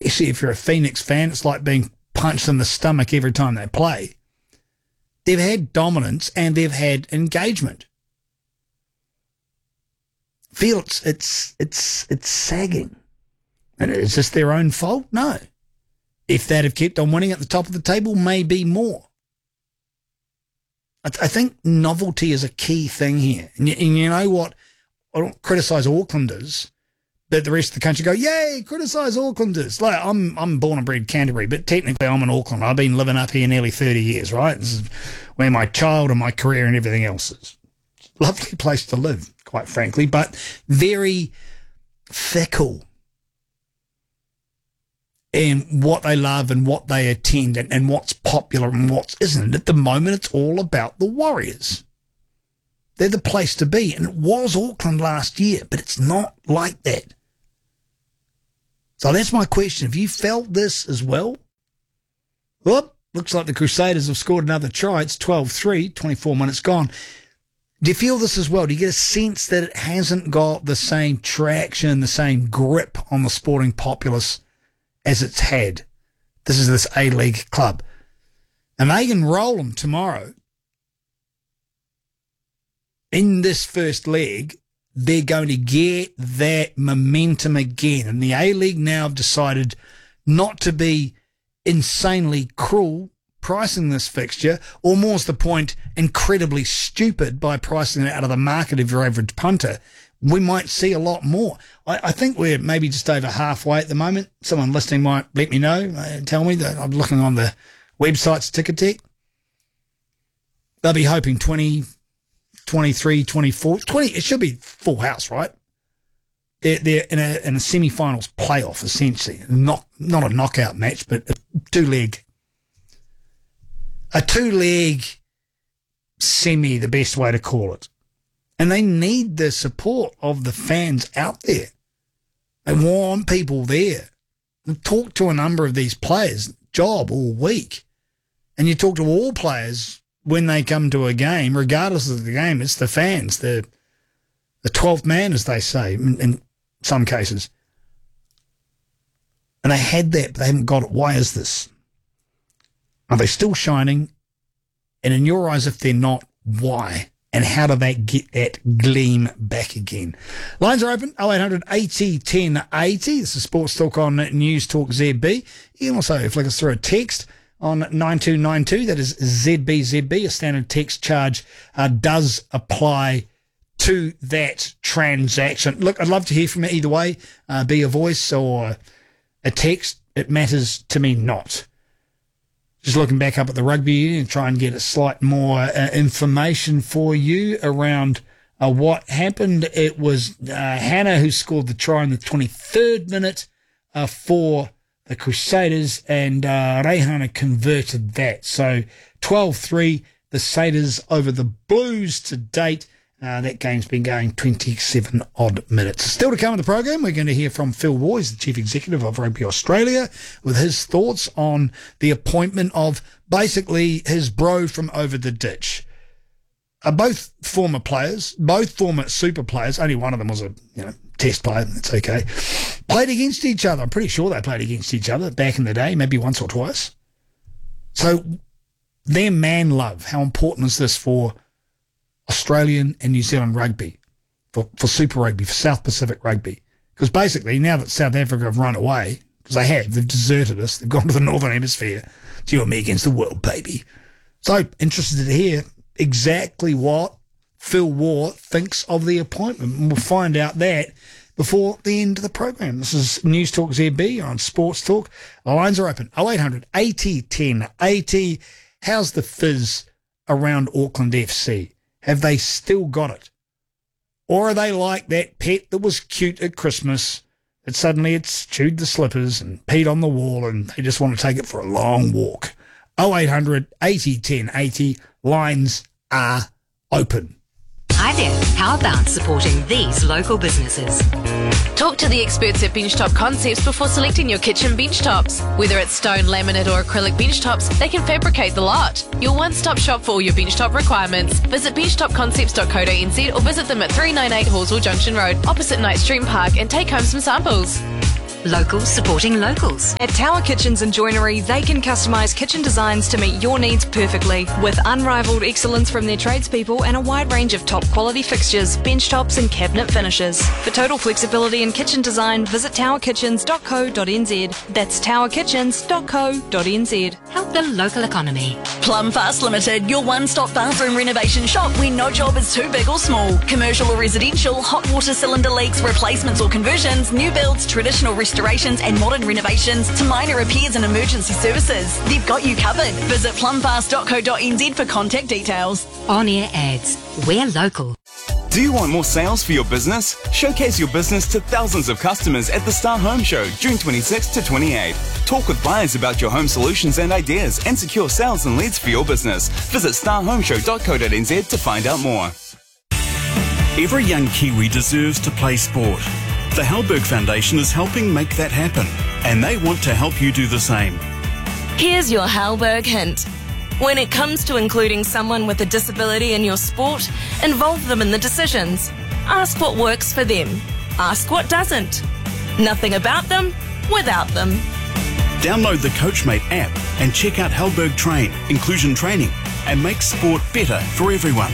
especially if you're a Phoenix fan, it's like being punched in the stomach every time they play. They've had dominance and they've had engagement. Feel it's sagging. And is this their own fault? No. If they'd have kept on winning at the top of the table, maybe more. I think novelty is a key thing here. And you know what? I don't criticise Aucklanders, but the rest of the country go, yay, criticise Aucklanders. Like, I'm born and bred Canterbury, but technically I'm in Auckland. I've been living up here nearly 30 years, right? This is where my child and my career and everything else is. Lovely place to live, quite frankly, but very fickle in what they love and what they attend and what's popular and what isn't. At the moment, it's all about the Warriors. They're the place to be, and it was Auckland last year, but it's not like that. So that's my question. Have you felt this as well? Whoop, looks like the Crusaders have scored another try. It's 12-3, 24 minutes gone. Do you feel this as well? Do you get a sense that it hasn't got the same traction, the same grip on the sporting populace as it's had? This is this A-League club. And they can roll them tomorrow. In this first leg, they're going to get that momentum again. And the A-League now have decided not to be insanely cruel pricing this fixture, or more's the point, incredibly stupid by pricing it out of the market of your average punter. We might see a lot more. I think we're maybe just over halfway at the moment. Someone listening might let me know, tell me that I'm looking on the website's Ticketek. They'll be hoping 20, 23, 24, 20. It should be full house, right? They're in a semi-finals playoff, essentially. Not a knockout match, but a two-leg semi, the best way to call it. And they need the support of the fans out there. They want people there. I've talked to a number of these players, job all week. And you talk to all players when they come to a game, regardless of the game, it's the fans, the 12th man, as they say, in some cases. And they had that, but they haven't got it. Why is this? Are they still shining? And in your eyes, if they're not, why? And how do they get that gleam back again? Lines are open, 0800 80 1080. This is Sports Talk on News Talk ZB. You can also flick us through a text on 9292. That is ZBZB. A standard text charge does apply to that transaction. Look, I'd love to hear from you either way, be a voice or a text. It matters to me not. Just looking back up at the rugby union and try and get a slight more information for you around what happened. It was Hannah who scored the try in the 23rd minute for the Crusaders, and Reihana converted that. So 12-3, the Satyrs over the Blues to date. That game's been going 27 odd minutes. Still to come in the program, we're going to hear from Phil Waugh, the Chief Executive of Rugby Australia, with his thoughts on the appointment of basically his bro from over the ditch. Both former players, both former super players. Only one of them was a test player. That's okay. Played against each other. I'm pretty sure they played against each other back in the day, maybe once or twice. So their man love, how important is this for Australian and New Zealand rugby, for Super Rugby, for South Pacific rugby? Because basically, now that South Africa have run away, because they've deserted us, they've gone to the Northern Hemisphere, it's you and me against the world, baby. So, interested to hear exactly what Phil Waugh thinks of the appointment. And we'll find out that before the end of the program. This is News Talk ZB on Sports Talk. The lines are open, 0800 80 1080. How's the fizz around Auckland FC? Have they still got it? Or are they like that pet that was cute at Christmas, that suddenly it's chewed the slippers and peed on the wall and they just want to take it for a long walk? 0800 80 1080. Lines are open. Hi there. How about supporting these local businesses? Talk to the experts at Benchtop Concepts before selecting your kitchen bench tops. Whether it's stone, laminate or acrylic bench tops, they can fabricate the lot. Your one-stop shop for all your bench top requirements. Visit benchtopconcepts.co.nz or visit them at 398 Hawesville Junction Road, opposite Knight Stream Park, and take home some samples. Locals supporting locals. At Tower Kitchens and Joinery, they can customise kitchen designs to meet your needs perfectly, with unrivaled excellence from their tradespeople and a wide range of top quality fixtures, bench tops and cabinet finishes. For total flexibility in kitchen design, visit towerkitchens.co.nz. That's towerkitchens.co.nz. Help the local economy. Plumfast Limited, your one-stop bathroom renovation shop where no job is too big or small. Commercial or residential, hot water cylinder leaks, replacements or conversions, new builds, traditional restorations and modern renovations to minor repairs and emergency services. They've got you covered. Visit plumfast.co.nz for contact details. On-air ads. We're local. Do you want more sales for your business? Showcase your business to thousands of customers at the Star Home Show, June 26 to 28. Talk with buyers about your home solutions and ideas and secure sales and leads for your business. Visit starhomeshow.co.nz to find out more. Every young Kiwi deserves to play sport. The Halberg Foundation is helping make that happen, and they want to help you do the same. Here's your Halberg hint. When it comes to including someone with a disability in your sport, involve them in the decisions. Ask what works for them. Ask what doesn't. Nothing about them without them. Download the Coachmate app and check out Halberg Train, inclusion training, and make sport better for everyone.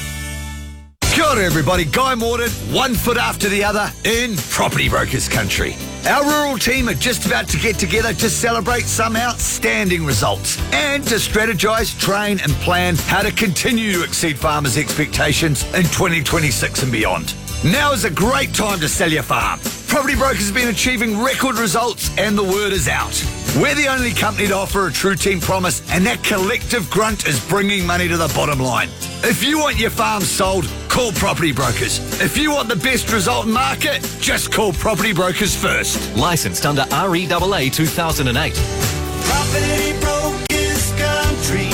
Kia ora everybody, Guy Mordaunt, one foot after the other in Property Brokers country. Our rural team are just about to get together to celebrate some outstanding results and to strategise, train and plan how to continue to exceed farmers' expectations in 2026 and beyond. Now is a great time to sell your farm. Property Brokers have been achieving record results and the word is out. We're the only company to offer a true team promise, and that collective grunt is bringing money to the bottom line. If you want your farm sold, call Property Brokers. If you want the best result in market, just call Property Brokers first. Licensed under REAA 2008. Property Brokers country.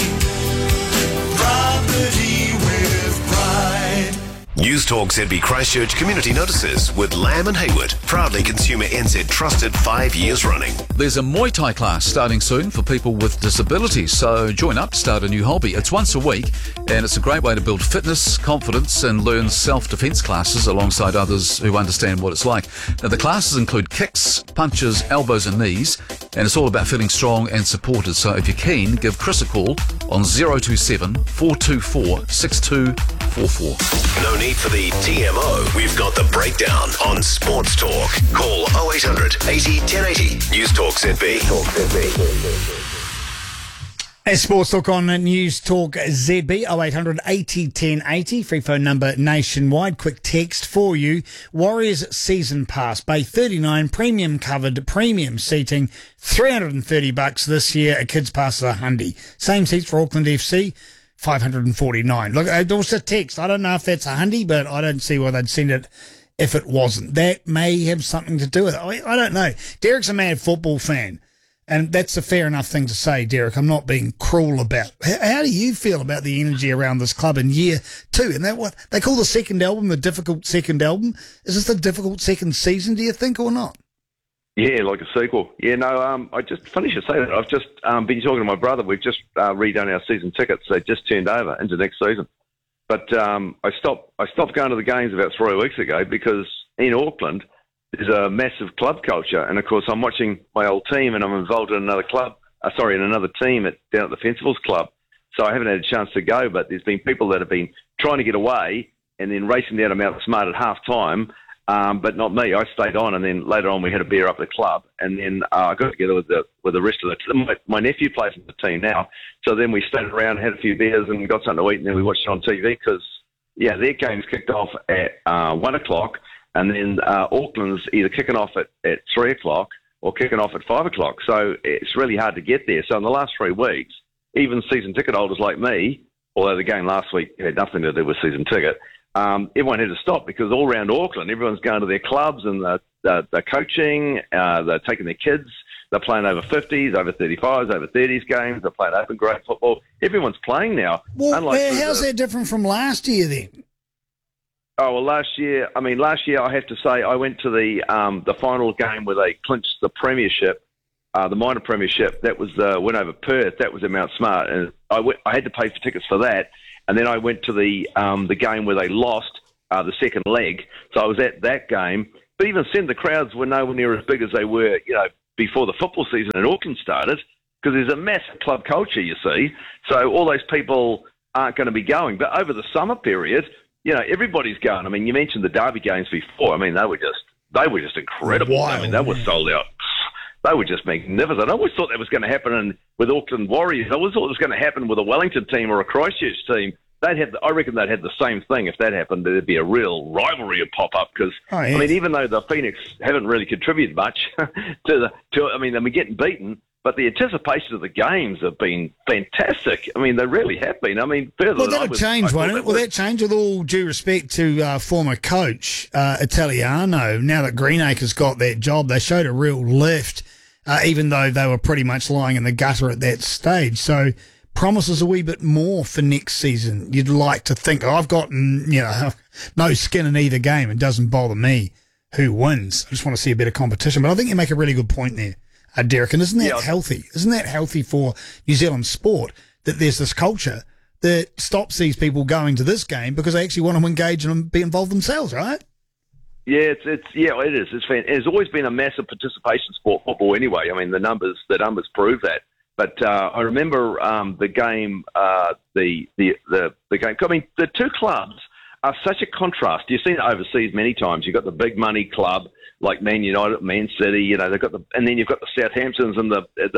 Property with pride. News Talk ZB Christchurch community notices with Lamb and Hayward, proudly Consumer NZ trusted 5 years running. There's a Muay Thai class starting soon for people with disabilities, so join up to start a new hobby. It's once a week and it's a great way to build fitness, confidence and learn self-defense classes alongside others who understand what it's like. Now, the classes include kicks, punches, elbows and knees, and it's all about feeling strong and supported. So if you're keen, give Chris a call on 027 424 6244. No need for the TMO. We've got the breakdown on Sports Talk. Call 0800 80 1080. News Talk ZB. As Sports Talk on News Talk ZB, 0800 80 1080, free phone number nationwide. Quick text for you. Warriors season pass, Bay 39, premium covered, premium seating, $330 this year. A kids pass is $100. Same seats for Auckland FC, $549. Look, it was a text. I don't know if that's $100, but I don't see why they'd send it if it wasn't. That may have something to do with it. I don't know. Derek's a mad football fan. And that's a fair enough thing to say, Derek. I'm not being cruel about it. How do you feel about the energy around this club in year 2? And that what they call the second album, the difficult second album. Is this the difficult second season, do you think, or not? Yeah, like a sequel. Yeah, no, I just finished to say that. I've just been talking to my brother. We've just redone our season tickets. They just turned over into next season. But I stopped going to the games about 3 weeks ago because in Auckland, there's a massive club culture, and of course I'm watching my old team, and I'm involved in another club. In another team down at the Fencibles Club. So I haven't had a chance to go, but there's been people that have been trying to get away and then racing down to Mount Smart at half time, but not me. I stayed on, and then later on we had a beer up at the club, and then I got together with the rest of the team. My nephew plays for the team now, so then we stayed around, had a few beers, and got something to eat, and then we watched it on TV because their game's kicked off at 1 o'clock. And then Auckland's either kicking off at 3 o'clock or kicking off at 5 o'clock. So it's really hard to get there. So in the last 3 weeks, even season ticket holders like me, although the game last week had nothing to do with season ticket, everyone had to stop because all around Auckland, everyone's going to their clubs and they're coaching, they're taking their kids, they're playing over 50s, over 35s, over 30s games, they're playing open grade football. Everyone's playing now. Well, how's that different from last year then? Oh, well, last year, I have to say, I went to the final game where they clinched the premiership, the minor premiership. That was the win over Perth. That was at Mount Smart. And I had to pay for tickets for that. And then I went to the game where they lost the second leg. So I was at that game. But even then, the crowds were nowhere near as big as they were, before the football season in Auckland started, because there's a massive club culture, you see. So all those people aren't going to be going. But over the summer period, everybody's going. I mean, you mentioned the Derby games before. I mean, they were just incredible. Wild, I mean, they were sold out. They were just magnificent. I always thought that was going to happen with Auckland Warriors. I always thought it was going to happen with a Wellington team or a Christchurch team. I reckon they'd have the same thing. If that happened, there'd be a real rivalry would pop up. Because I mean, even though the Phoenix haven't really contributed much they're getting beaten, but the anticipation of the games have been fantastic. I mean, they really have been. I mean, that'll change, won't it? Will that change? With all due respect to former coach Italiano, now that Greenacre's got that job, they showed a real lift, even though they were pretty much lying in the gutter at that stage. So promises a wee bit more for next season. You'd like to think. I've got no skin in either game. It doesn't bother me who wins. I just want to see a bit of competition. But I think you make a really good point there, Derek. And isn't that healthy? Isn't that healthy for New Zealand sport, that there's this culture that stops these people going to this game because they actually want to engage and be involved themselves, right? Yeah, it is. It's always been a massive participation sport, football anyway. I mean, the numbers prove that. But I remember the game, the game. I mean, the two clubs are such a contrast. You've seen it overseas many times. You've got the big money club like Man United, Man City. They've got and then you've got the Southamptons and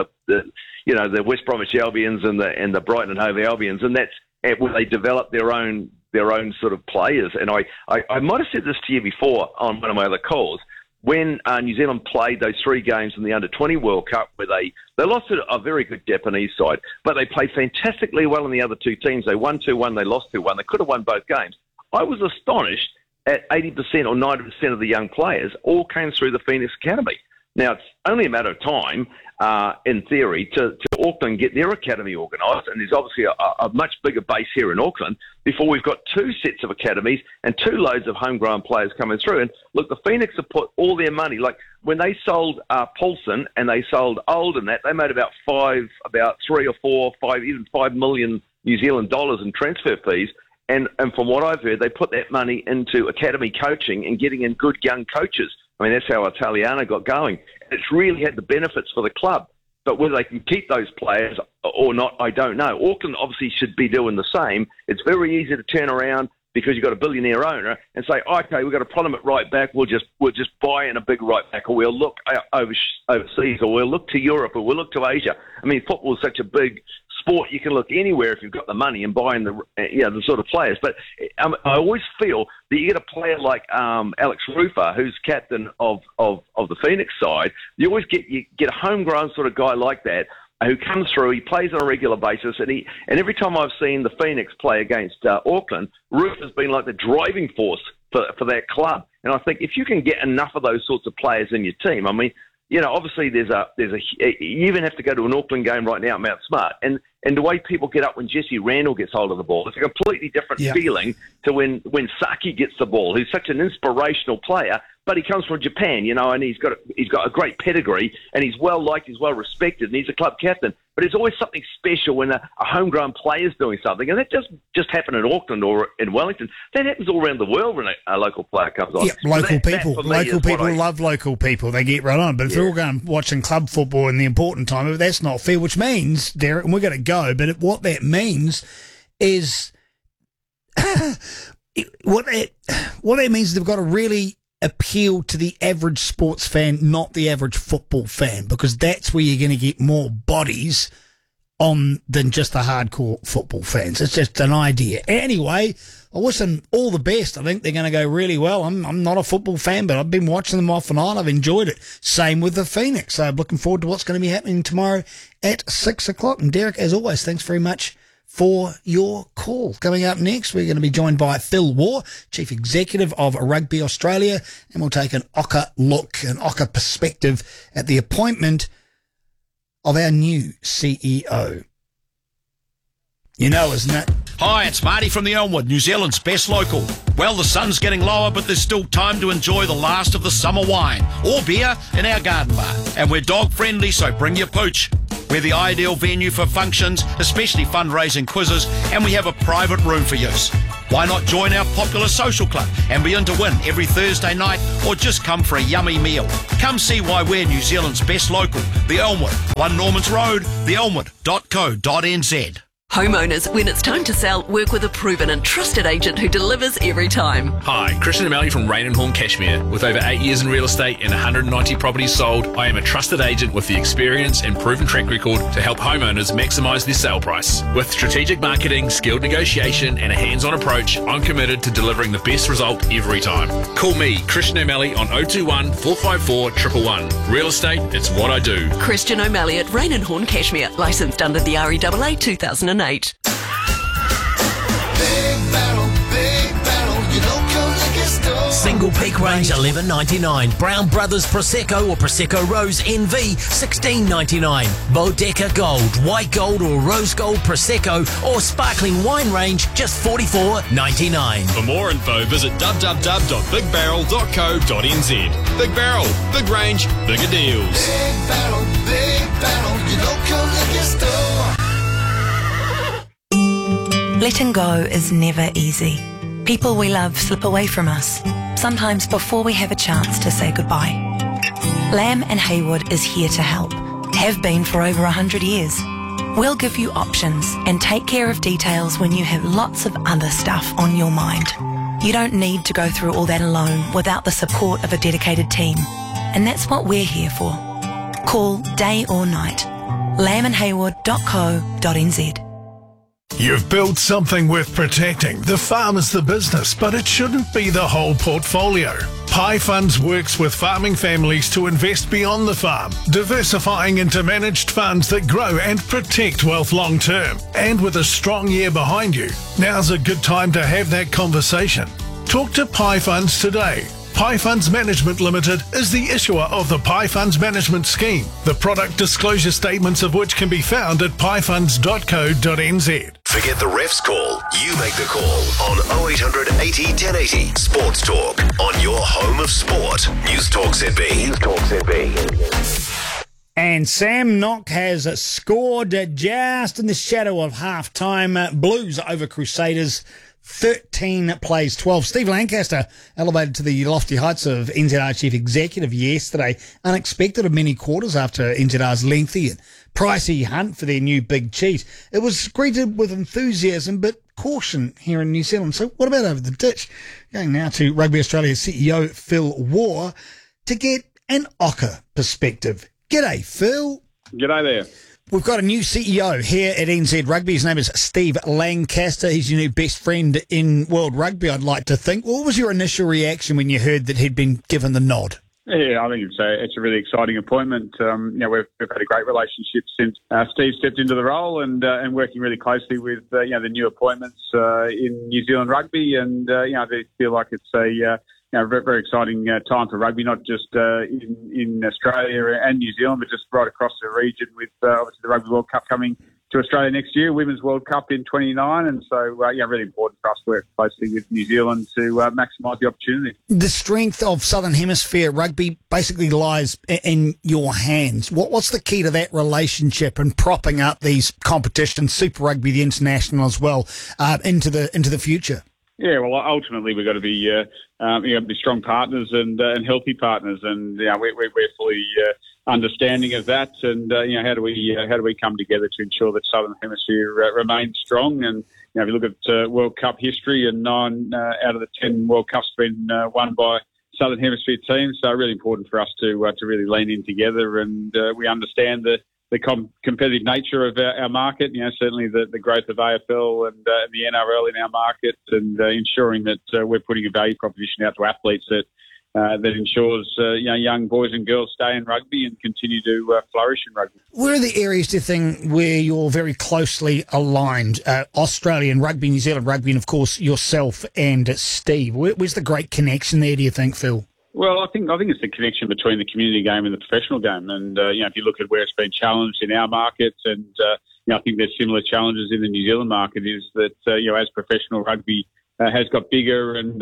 the West Bromwich Albions and the Brighton and Hove Albions, and that's where they develop their own sort of players. And I might have said this to you before on one of my other calls. When New Zealand played those 3 games in the Under-20 World Cup, where they lost to a very good Japanese side, but they played fantastically well in the other 2 teams. They won 2-1, they lost 2-1. They could have won both games. I was astonished at 80% or 90% of the young players all came through the Phoenix Academy. Now, it's only a matter of time, in theory, to Auckland get their academy organised, and there's obviously a much bigger base here in Auckland before we've got 2 sets of academies and 2 loads of homegrown players coming through. And look, the Phoenix have put all their money, like when they sold Paulson and they sold Old and that, they made about 3 or 4, 5, even 5 million New Zealand dollars in transfer fees. And from what I've heard, they put that money into academy coaching and getting in good young coaches. I mean, that's how Italiano got going. It's really had the benefits for the club. But whether they can keep those players or not, I don't know. Auckland obviously should be doing the same. It's very easy to turn around because you've got a billionaire owner and say, okay, we've got a problem at right back. We'll just buy in a big right back, or we'll look overseas, or we'll look to Europe, or we'll look to Asia. I mean, football is such a big sport. You can look anywhere if you've got the money and buy in the sort of players. But I always feel that you get a player like Alex Rufer, who's captain of the Phoenix side. You always get a homegrown sort of guy like that who comes through. He plays on a regular basis, and every time I've seen the Phoenix play against Auckland, Rufer's been like the driving force for that club. And I think if you can get enough of those sorts of players in your team, I mean, obviously you even have to go to an Auckland game right now at Mount Smart, and the way people get up when Jesse Randall gets hold of the ball, it's a completely different feeling to when Saki gets the ball, who's such an inspirational player, but he comes from Japan, and he's got a great pedigree, and he's well liked, he's well respected, and he's a club captain. But it's always something special when a homegrown player's doing something, and that just happened in Auckland or in Wellington. That happens all around the world when a local player comes on. Yeah, local people love local people. They get right on. But if they're all going watching club football in the important time, that's not fair. Which means, Derek, and we're going to go. But what that means is what that means is they've got to really appeal to the average sports fan, not the average football fan, because that's where you're going to get more bodies on than just the hardcore football fans. It's just an idea. Anyway, I wish them all the best. I think they're going to go really well. I'm not a football fan, but I've been watching them off and on. I've enjoyed it. Same with the Phoenix. So I'm looking forward to what's going to be happening tomorrow at 6 o'clock. And Derek, as always, thanks very much for your call. Coming up next, we're going to be joined by Phil Waugh, Chief Executive of Rugby Australia, and we'll take an Ocker perspective at the appointment of our new CEO. Isn't it? Hi, it's Marty from the Elmwood, New Zealand's best local. Well, the sun's getting lower, but there's still time to enjoy the last of the summer wine or beer in our garden bar. And we're dog friendly, so bring your pooch. We're the ideal venue for functions, especially fundraising quizzes, and we have a private room for use. Why not join our popular social club and be in to win every Thursday night, or just come for a yummy meal? Come see why we're New Zealand's best local, the Elmwood, 1 Normans Road, theelmwood.co.nz. Homeowners, when it's time to sell, work with a proven and trusted agent who delivers every time. Hi, Christian O'Malley from Rain and Horn Cashmere. With over 8 years in real estate and 190 properties sold, I am a trusted agent with the experience and proven track record to help homeowners maximise their sale price. With strategic marketing, skilled negotiation and a hands-on approach, I'm committed to delivering the best result every time. Call me, Christian O'Malley, on 021 454 111. Real estate, it's what I do. Christian O'Malley at Rain and Horn Cashmere, licensed under the REAA 2008. Big battle, your local liquor store. Single peak range $11.99. Brown Brothers Prosecco or Prosecco Rose NV $16.99. Bodeca Gold, White Gold or Rose Gold Prosecco or sparkling wine range just $44.99. For more info, visit www.bigbarrel.co.nz. Big Barrel, big range, bigger deals. Big battle, your local liquor store. Letting go is never easy. People we love slip away from us, sometimes before we have a chance to say goodbye. Lamb and Haywood is here to help, have been for over 100 years. We'll give you options and take care of details when you have lots of other stuff on your mind. You don't need to go through all that alone without the support of a dedicated team, and that's what we're here for. Call day or night. lambandhaywood.co.nz. You've built something worth protecting. The farm is the business, but it shouldn't be the whole portfolio. Pi Funds works with farming families to invest beyond the farm, diversifying into managed funds that grow and protect wealth long term. And with a strong year behind you, now's a good time to have that conversation. Talk to Pi Funds today. Pi Funds Management Limited is the issuer of the Pi Funds Management Scheme, the product disclosure statements of which can be found at pifunds.co.nz. Forget the ref's call. You make the call on 0800 80 1080. Sports Talk on your home of sport. News Talk ZB. News Talk ZB. And Sam Knock has scored just in the shadow of half-time. Blues over Crusaders. 13 plays 12. Steve Lancaster elevated to the lofty heights of NZR Chief Executive yesterday, unexpected of many quarters after NZR's lengthy and pricey hunt for their new big cheat. It was greeted with enthusiasm but caution here in New Zealand. So what about over the ditch? Going now to Rugby Australia CEO Phil Waugh to get an Ocker perspective. G'day, Phil. G'day there. We've got a new CEO here at NZ Rugby. His name is Steve Lancaster. He's your new best friend in World Rugby, I'd like to think. What was your initial reaction when you heard that he'd been given the nod? Yeah, I think it's a really exciting appointment. We've had a great relationship since Steve stepped into the role, and working really closely with the new appointments in New Zealand Rugby, and I feel like it's a very, very exciting time for rugby, not just in Australia and New Zealand, but just right across the region with obviously the Rugby World Cup coming to Australia next year, Women's World Cup in 29. And so, really important for us to work closely with New Zealand to maximise the opportunity. The strength of Southern Hemisphere rugby basically lies in your hands. What's the key to that relationship and propping up these competitions, Super Rugby, the international as well, into the future? Yeah, well, ultimately we've got to be be strong partners and healthy partners, and we're fully understanding of that. And how do we come together to ensure that Southern Hemisphere remains strong? And if you look at World Cup history, and 9 out of the 10 World Cups have been won by Southern Hemisphere teams, so really important for us to really lean in together, and we understand the competitive nature of our market, certainly the growth of AFL and the NRL in our market, and ensuring that we're putting a value proposition out to athletes that ensures young boys and girls stay in rugby and continue to flourish in rugby. Where are the areas, do you think, where you're very closely aligned? Australian rugby, New Zealand rugby, and of course yourself and Steve. Where's the great connection there, do you think, Phil? Well, I think it's the connection between the community game and the professional game. And, if you look at where it's been challenged in our markets, and, I think there's similar challenges in the New Zealand market, is that, as professional rugby has got bigger and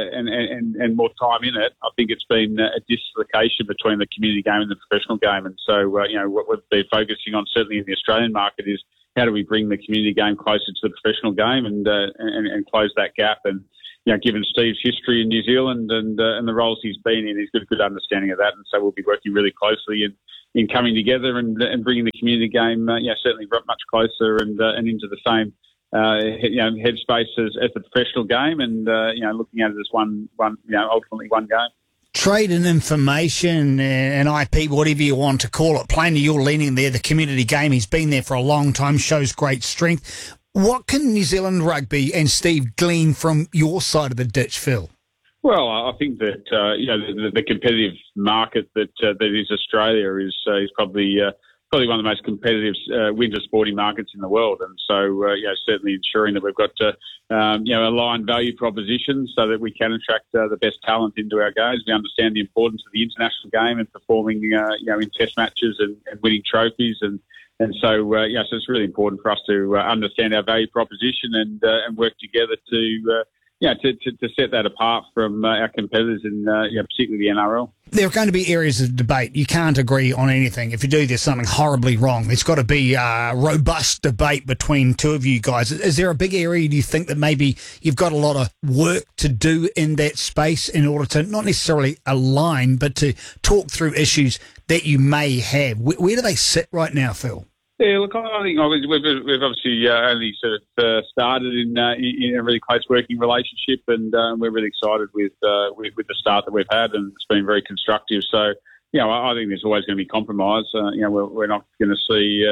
more time in it, I think it's been a dislocation between the community game and the professional game. And so, what we've been focusing on, certainly in the Australian market, is how do we bring the community game closer to the professional game and close that gap. And given Steve's history in New Zealand and the roles he's been in, he's got a good understanding of that. And so we'll be working really closely in coming together and bringing the community game, certainly much closer and into the same headspace as the professional game, and looking at it as one ultimately one game. Trade and information and IP, whatever you want to call it. Plainly, you're leaning there. The community game, he's been there for a long time, shows great strength. What can New Zealand Rugby and Steve glean from your side of the ditch, Phil? Well, I think that the competitive market that is Australia is probably one of the most competitive winter sporting markets in the world, and so certainly ensuring that we've got aligned value propositions so that we can attract the best talent into our games. We understand the importance of the international game and performing in test matches and winning trophies, and so it's really important for us to understand our value proposition and work together to set that apart from our competitors in particularly the NRL. There are going to be areas of debate. You can't agree on anything. If you do, there's something horribly wrong. There's got to be a robust debate between two of you guys. Is there a big area, do you think, that maybe you've got a lot of work to do in that space in order to not necessarily align, but to talk through issues that you may have? Where do they sit right now, Phil? Yeah, look, I think we've obviously only sort of started in a really close working relationship, and we're really excited with the start that we've had, and it's been very constructive. So, I think there's always going to be compromise. We're not going to see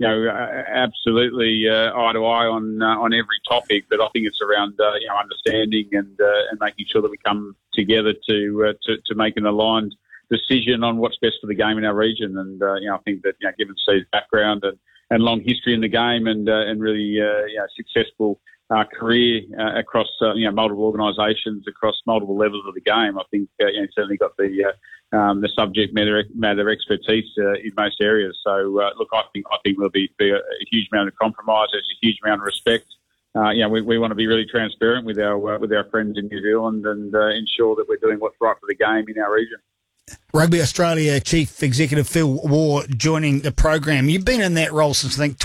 absolutely eye to eye on every topic, but I think it's around understanding and making sure that we come together to make an aligned decision on what's best for the game in our region. And I think that given Steve's background and long history in the game and really successful career across multiple organisations across multiple levels of the game, I think he's certainly got the subject matter expertise in most areas. So look, I think there'll be a huge amount of compromise. There's a huge amount of respect. We want to be really transparent with our friends in New Zealand and ensure that we're doing what's right for the game in our region. Rugby Australia Chief Executive Phil Waugh joining the program. You've been in that role since, I think,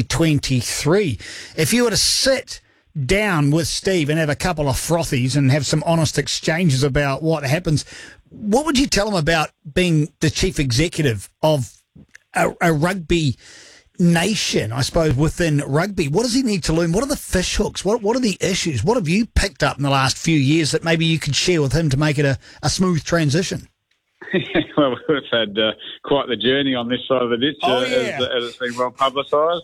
2023. If you were to sit down with Steve and have a couple of frothies and have some honest exchanges about what happens, what would you tell him about being the Chief Executive of a rugby nation, I suppose, within rugby? What does he need to learn? What are the fish hooks? What are the issues? What have you picked up in the last few years that maybe you could share with him to make it a smooth transition? Well, we've had quite the journey on this side of the ditch, as it's been well publicised.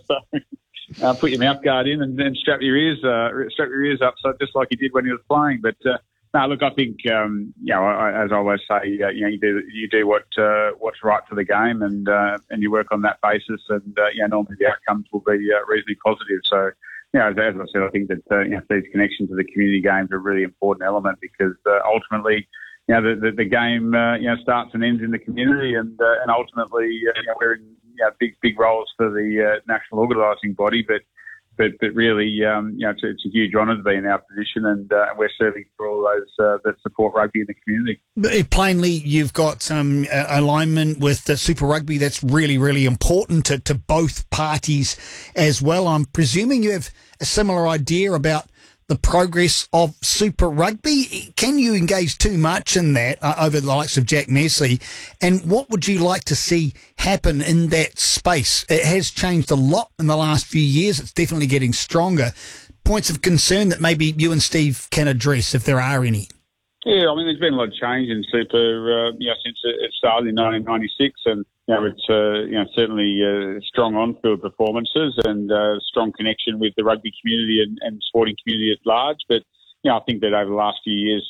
So put your mouth guard in and strap your ears up, so just like he did when he was playing. But no, look, I think as I always say, you do what's right for the game, and you work on that basis, and normally the outcomes will be reasonably positive. So. As I said, I think that Steve's connection to the community game is a really important element because ultimately. The game starts and ends in the community, and ultimately we're in big roles for the national organising body, but really it's a huge honour to be in our position, and we're serving for all those that support rugby in the community. Plainly, you've got some alignment with the Super Rugby that's really, really important to both parties as well. I'm presuming you have a similar idea about the progress of Super Rugby. Can you engage too much in that over the likes of Jack Messi? And what would you like to see happen in that space? It has changed a lot in the last few years. It's definitely getting stronger. Points of concern that maybe you and Steve can address, if there are any. Yeah, I mean, there's been a lot of change in Super, since it started in 1996, and it's certainly strong on-field performances and strong connection with the rugby community and sporting community at large. But I think that over the last few years,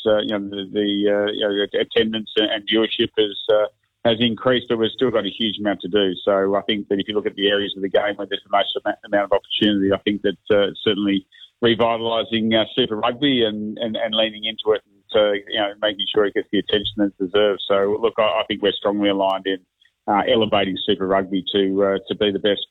the attendance and viewership has increased, but we've still got a huge amount to do. So I think that if you look at the areas of the game where there's the most amount of opportunity, I think that certainly revitalising Super Rugby and leaning into it. Making sure it gets the attention that it deserves. So, look, I think we're strongly aligned in elevating Super Rugby to be the best,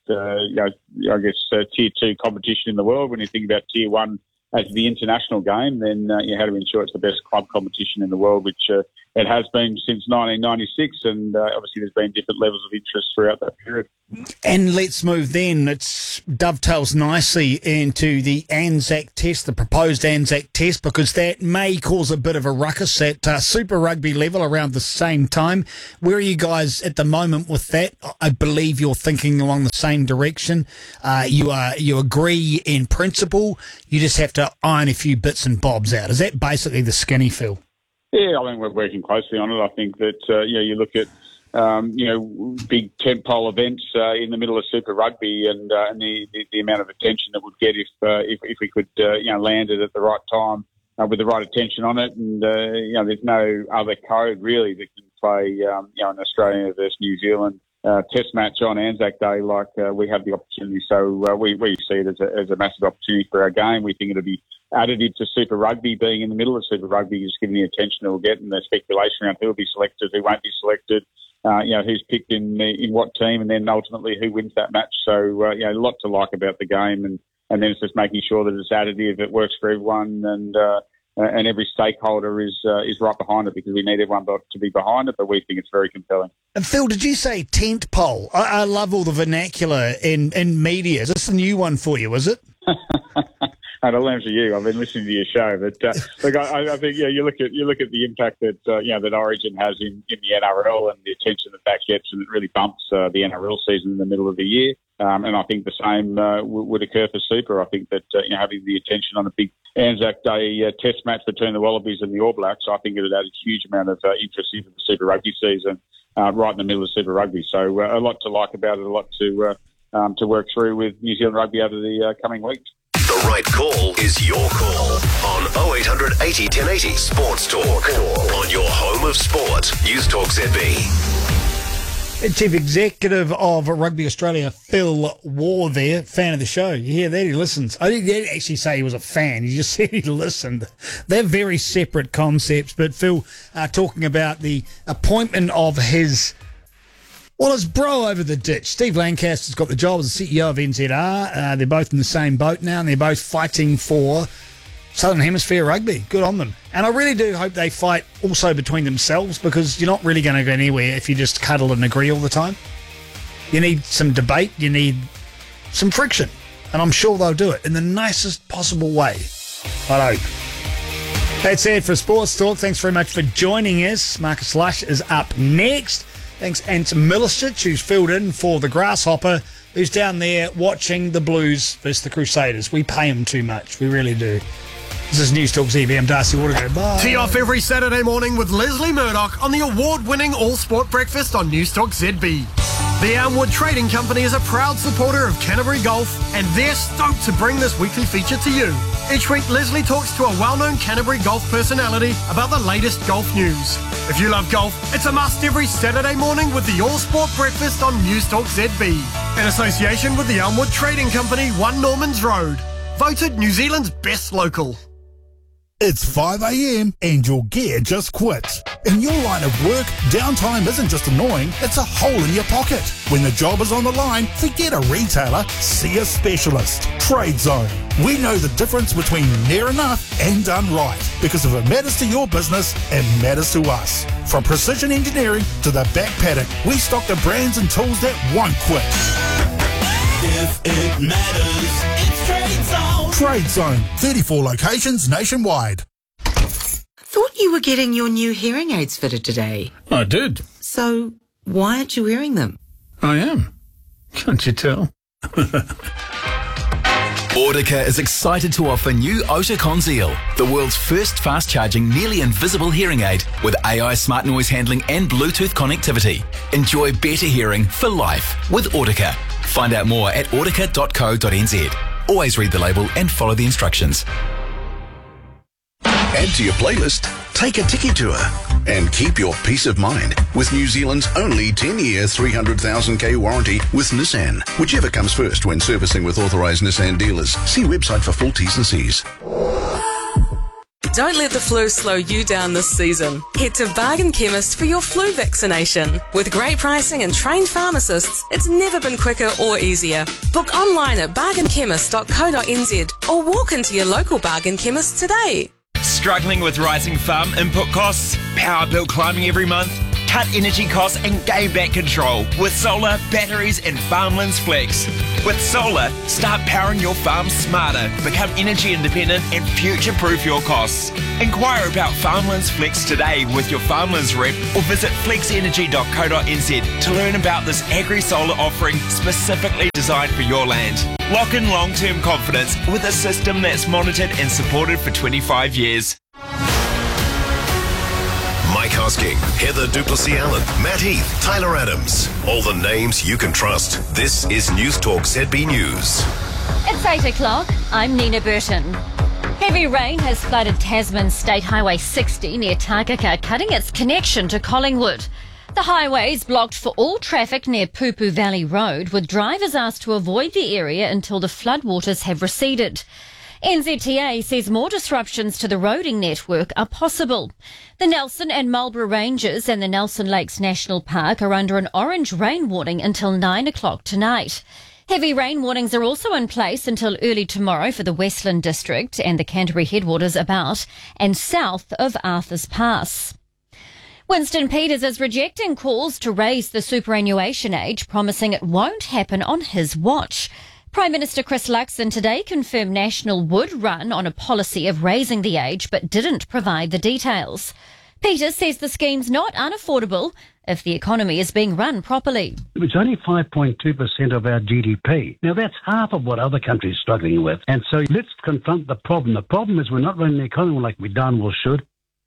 Tier 2 competition in the world. When you think about Tier 1 as the international game, then how do we ensure it's the best club competition in the world, which it has been since 1996, and obviously there's been different levels of interest throughout that period. And let's move then. It dovetails nicely into the Anzac Test, the proposed Anzac Test, because that may cause a bit of a ruckus at Super Rugby level around the same time. Where are you guys at the moment with that? I believe you're thinking along the same direction. You agree in principle. You just have to iron a few bits and bobs out. Is that basically the skinny feel? Yeah, I think we're working closely on it. I think that you look at big tentpole events in the middle of Super Rugby, and the amount of attention that would get if we could land it at the right time with the right attention on it. And there's no other code really that can play an Australia versus New Zealand Test match on Anzac Day like we have the opportunity. So we see it as a massive opportunity for our game. We think it'll be additive to Super Rugby, being in the middle of Super Rugby, just given the attention it will get and the speculation around who will be selected, who won't be selected, who's picked in what team, and then ultimately who wins that match. So a lot to like about the game, and then it's just making sure that it's additive, it works for everyone, and every stakeholder is right behind it, because we need everyone to be behind it, but we think it's very compelling. And Phil, did you say tent pole? I love all the vernacular in media. Is this a new one for you, is it? And I'll answer you. I've been listening to your show, but look, I think you look at the impact that that Origin has in the NRL and the attention that gets, and it really bumps the NRL season in the middle of the year. And I think the same would occur for Super. I think that having the attention on a big Anzac Day Test match between the Wallabies and the All Blacks, I think it would add a huge amount of interest into the Super Rugby season, right in the middle of Super Rugby. So a lot to like about it, a lot to work through with New Zealand Rugby over the coming weeks. The right call is your call on 0800 80 1080 Sports Talk. On your home of sport, News Talk ZB. Chief Executive of Rugby Australia, Phil Waugh there, fan of the show. You hear that? He listens. I didn't actually say he was a fan. He just said he listened. They're very separate concepts. But Phil, talking about the appointment of his bro over the ditch. Steve Lancaster's got the job as the CEO of NZR. They're both in the same boat now, and they're both fighting for Southern Hemisphere rugby. Good on them. And I really do hope they fight also between themselves, because you're not really going to go anywhere if you just cuddle and agree all the time. You need some debate. You need some friction. And I'm sure they'll do it in the nicest possible way. I hope. That's it for Sports Talk. Thanks very much for joining us. Marcus Lush is up next. Thanks, Ant Milicic, who's filled in for the Grasshopper, who's down there watching the Blues versus the Crusaders. We pay him too much. We really do. This is News Talk ZB. I'm Darcy Watergo. Bye. Tee off every Saturday morning with Leslie Murdoch on the award-winning All Sport Breakfast on News Talk ZB. The Elmwood Trading Company is a proud supporter of Canterbury Golf, and they're stoked to bring this weekly feature to you. Each week, Leslie talks to a well-known Canterbury golf personality about the latest golf news. If you love golf, it's a must every Saturday morning with the All Sport Breakfast on News Talk ZB. In association with the Elmwood Trading Company, 1 Normans Road. Voted New Zealand's best local. It's 5 a.m. and your gear just quits. In your line of work, downtime isn't just annoying, it's a hole in your pocket. When the job is on the line, forget a retailer, see a specialist. Trade Zone. We know the difference between near enough and done right. Because if it matters to your business, it matters to us. From precision engineering to the back paddock, we stock the brands and tools that won't quit. If it matters, it's Trade Zone. Trade Zone. 34 locations nationwide. Thought you were getting your new hearing aids fitted today. I did. So, why aren't you wearing them? I am. Can't you tell? Audica is excited to offer new Oticon Zeal, the world's first fast-charging, nearly invisible hearing aid with AI smart noise handling and Bluetooth connectivity. Enjoy better hearing for life with Audica. Find out more at audica.co.nz. Always read the label and follow the instructions. Add to your playlist, take a Tiki tour, and keep your peace of mind with New Zealand's only 10-year 300,000k warranty with Nissan. Whichever comes first when servicing with authorised Nissan dealers. See website for full T's and C's. Don't let the flu slow you down this season. Head to Bargain Chemist for your flu vaccination. With great pricing and trained pharmacists, it's never been quicker or easier. Book online at bargainchemist.co.nz or walk into your local Bargain Chemist today. Struggling with rising farm input costs? Power bill climbing every month? Cut energy costs and gain back control with solar, batteries and Farmlands Flex. With solar, start powering your farm smarter, become energy independent and future-proof your costs. Inquire about Farmlands Flex today with your Farmlands rep or visit flexenergy.co.nz to learn about this agri-solar offering specifically designed for your land. Lock in long-term confidence with a system that's monitored and supported for 25 years. Mike Hosking, Heather Duplessis-Allen, Matt Heath, Tyler Adams. All the names you can trust. This is News Talk ZB News. It's 8 o'clock. I'm Nina Burton. Heavy rain has flooded Tasman's State Highway 60 near Takaka, cutting its connection to Collingwood. The highway is blocked for all traffic near Pupu Valley Road, with drivers asked to avoid the area until the floodwaters have receded. NZTA says more disruptions to the roading network are possible. The Nelson and Marlborough Ranges and the Nelson Lakes National Park are under an orange rain warning until 9 o'clock tonight. Heavy rain warnings are also in place until early tomorrow for the Westland District and the Canterbury Headwaters about and south of Arthur's Pass. Winston Peters is rejecting calls to raise the superannuation age, promising it won't happen on his watch. Prime Minister Chris Luxon today confirmed National would run on a policy of raising the age but didn't provide the details. Peters says the scheme's not unaffordable if the economy is being run properly. It's only 5.2% of our GDP. Now, that's half of what other countries are struggling with. And so let's confront the problem. The problem is we're not running the economy like we darn well should.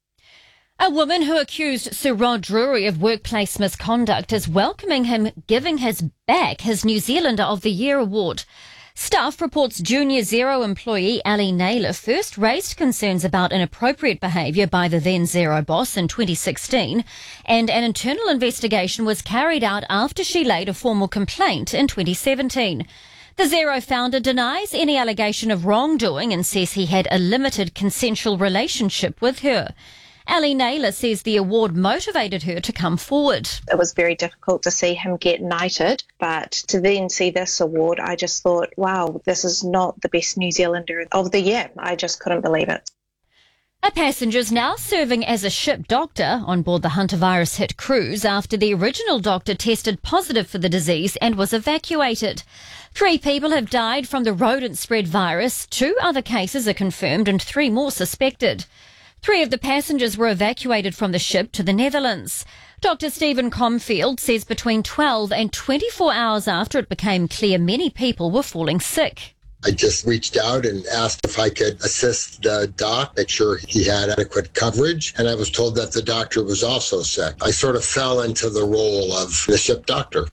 A woman who accused Sir Rod Drury of workplace misconduct is welcoming him giving his New Zealander of the Year award. Stuff reports Junior Zero employee Ali Naylor first raised concerns about inappropriate behaviour by the then Zero boss in 2016, and an internal investigation was carried out after she laid a formal complaint in 2017. The Zero founder denies any allegation of wrongdoing and says he had a limited consensual relationship with her. Ali Naylor says the award motivated her to come forward. It was very difficult to see him get knighted, but to then see this award, I just thought, wow, this is not the best New Zealander of the year. I just couldn't believe it. A passenger's now serving as a ship doctor on board the hantavirus hit cruise after the original doctor tested positive for the disease and was evacuated. 3 people have died from the rodent-spread virus, 2 other cases are confirmed and 3 more suspected. 3 of the passengers were evacuated from the ship to the Netherlands. Dr. Stephen Comfield says between 12 and 24 hours after it became clear many people were falling sick. I just reached out and asked if I could assist the doc, make sure he had adequate coverage, and I was told that the doctor was also sick. I sort of fell into the role of the ship doctor.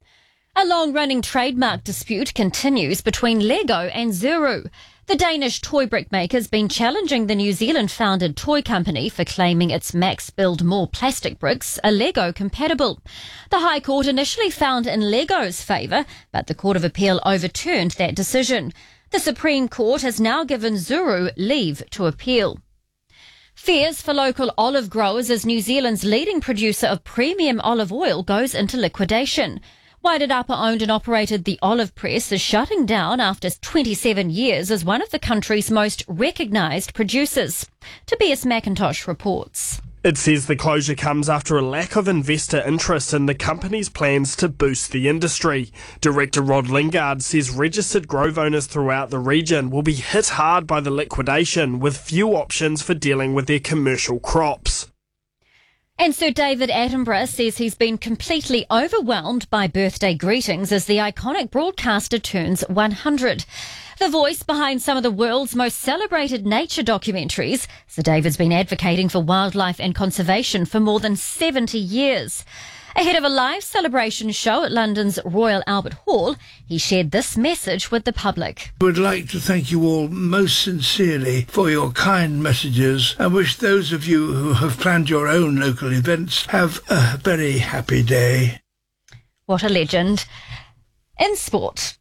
A long-running trademark dispute continues between Lego and Zuru. The Danish toy brick maker has been challenging the New Zealand-founded toy company for claiming its Max Build More plastic bricks are Lego compatible. The High Court initially found in Lego's favour, but the Court of Appeal overturned that decision. The Supreme Court has now given Zuru leave to appeal. Fears for local olive growers as New Zealand's leading producer of premium olive oil goes into liquidation. Wairarapa owned and operated the Olive Press is shutting down after 27 years as one of the country's most recognised producers. Tobias McIntosh reports. It says the closure comes after a lack of investor interest in the company's plans to boost the industry. Director Rod Lingard says registered grove owners throughout the region will be hit hard by the liquidation, with few options for dealing with their commercial crops. And Sir David Attenborough says he's been completely overwhelmed by birthday greetings as the iconic broadcaster turns 100. The voice behind some of the world's most celebrated nature documentaries, Sir David's been advocating for wildlife and conservation for more than 70 years. Ahead of a live celebration show at London's Royal Albert Hall, he shared this message with the public. I would like to thank you all most sincerely for your kind messages and wish those of you who have planned your own local events have a very happy day. What a legend. In sport.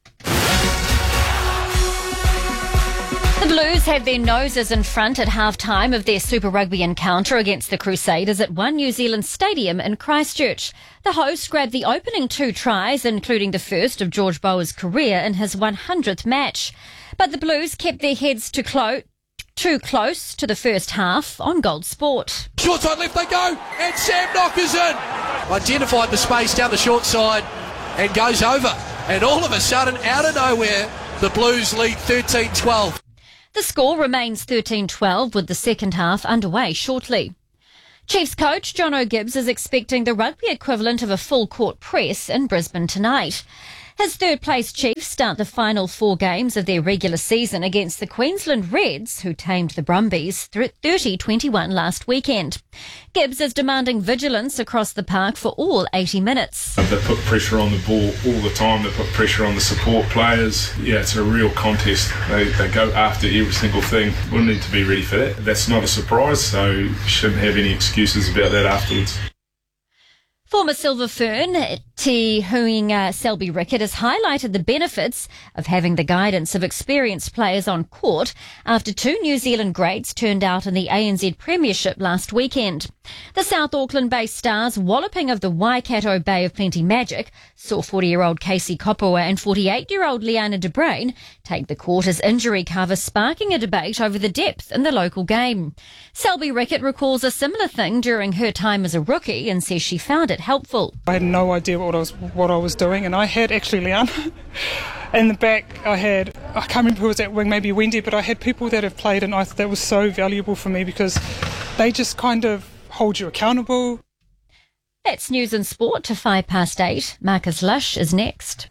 The Blues had their noses in front at half-time of their Super Rugby encounter against the Crusaders at One New Zealand Stadium in Christchurch. The host grabbed the opening 2 tries, including the first of George Bowe's career in his 100th match. But the Blues kept their heads Too close to the first half on Gold Sport. Short side left they go, and Sam Knockers in. Identified the space down the short side and goes over. And all of a sudden, out of nowhere, the Blues lead 13-12. The score remains 13-12 with the second half underway shortly. Chiefs coach Jono Gibbs is expecting the rugby equivalent of a full court press in Brisbane tonight. His third-place Chiefs start the final 4 games of their regular season against the Queensland Reds, who tamed the Brumbies 30-21 last weekend. Gibbs is demanding vigilance across the park for all 80 minutes. They put pressure on the ball all the time. They put pressure on the support players. Yeah, it's a real contest. They go after every single thing. We'll need to be ready for that. That's not a surprise, so shouldn't have any excuses about that afterwards. Former Silver Fern Te Huinga Selby Rickett has highlighted the benefits of having the guidance of experienced players on court after 2 New Zealand greats turned out in the ANZ Premiership last weekend. The South Auckland-based Stars walloping of the Waikato Bay of Plenty Magic saw 40-year-old Casey Kopua and 48-year-old Liana de Bruin take the court as injury cover, sparking a debate over the depth in the local game. Selby Rickett recalls a similar thing during her time as a rookie and says she found it helpful. I had no idea what I was doing, and I had actually Liana in the back. I can't remember who was at wing, maybe Wendy, but I had people that have played, and that was so valuable for me because they just kind of hold you accountable. That's news and sport to 8:05. Marcus Lush is next.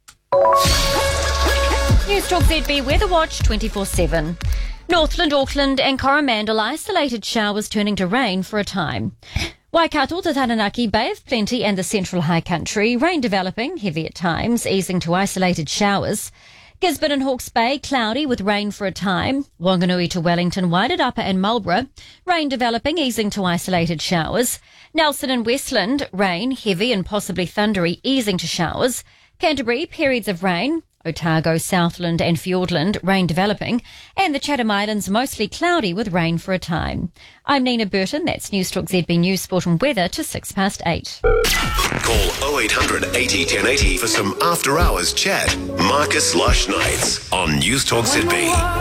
News Talk ZB Weather Watch 24/7. Northland, Auckland and Coromandel isolated showers turning to rain for a time. Waikato to Taranaki, Bay of Plenty and the Central High Country, rain developing, heavy at times, easing to isolated showers. Gisborne and Hawke's Bay, cloudy with rain for a time. Wanganui to Wellington, Wairarapa and Marlborough, rain developing, easing to isolated showers. Nelson and Westland, rain, heavy and possibly thundery, easing to showers. Canterbury, periods of rain. Otago, Southland and Fiordland, rain developing, and the Chatham Islands mostly cloudy with rain for a time. I'm Nina Burton, that's News Talk ZB News, Sport and Weather to 8:06. Call 0800 80 1080 for some after-hours chat. Marcus Lush Nights on News Talk ZB.